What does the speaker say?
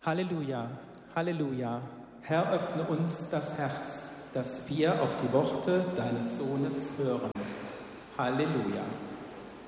Halleluja, Halleluja. Herr, öffne uns das Herz, dass wir auf die Worte deines Sohnes hören. Halleluja.